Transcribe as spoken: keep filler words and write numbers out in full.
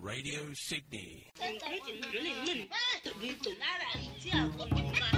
Radio Sydney. Cái chuyện nó liền mình, tự nhiên tụi nó là chưa còn mà